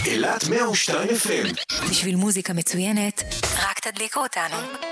אילת 102 FM. בשביל מוזיקה מצוינת, רק תדליקו אותנו.